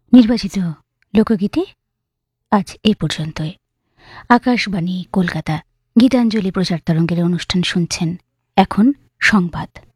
নির্বাচিত লোকগীতি আজ এই পর্যন্তই। আকাশবাণী কলকাতা গীতাঞ্জলি প্রচার তরঙ্গের অনুষ্ঠান শুনছেন। এখন সংবাদ।